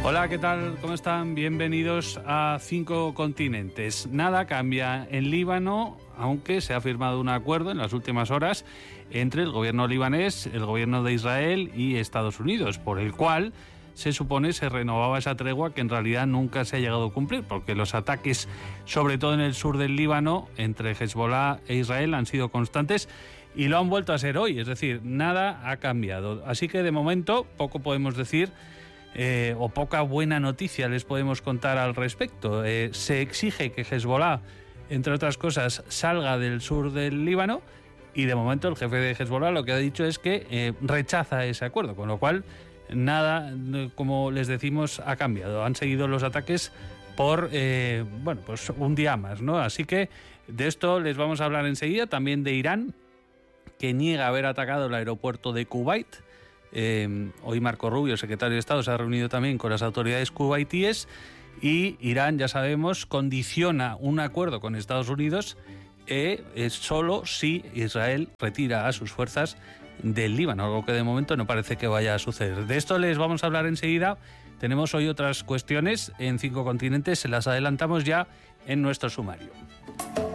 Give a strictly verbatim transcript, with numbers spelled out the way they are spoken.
Hola, ¿qué tal? ¿Cómo están? Bienvenidos a Cinco Continentes. Nada cambia en Líbano, aunque se ha firmado un acuerdo en las últimas horas entre el gobierno libanés, el gobierno de Israel y Estados Unidos, por el cual se supone se renovaba esa tregua que en realidad nunca se ha llegado a cumplir, porque los ataques, sobre todo en el sur del Líbano, entre Hezbollah e Israel han sido constantes y lo han vuelto a ser hoy, es decir, nada ha cambiado. Así que de momento poco podemos decir eh, o poca buena noticia les podemos contar al respecto. Eh, se exige que Hezbollah, entre otras cosas, salga del sur del Líbano y de momento el jefe de Hezbollah lo que ha dicho es que eh, rechaza ese acuerdo, con lo cual nada, como les decimos, ha cambiado. Han seguido los ataques por, eh, bueno, pues un día más, ¿no? Así que de esto les vamos a hablar enseguida, también de Irán, que niega haber atacado el aeropuerto de Kuwait. Eh, hoy Marco Rubio, el secretario de Estado, se ha reunido también con las autoridades kuwaitíes y Irán, ya sabemos, condiciona un acuerdo con Estados Unidos eh, eh, solo si Israel retira a sus fuerzas del Líbano, algo que de momento no parece que vaya a suceder. De esto les vamos a hablar enseguida. Tenemos hoy otras cuestiones en Cinco Continentes, se las adelantamos ya en nuestro sumario.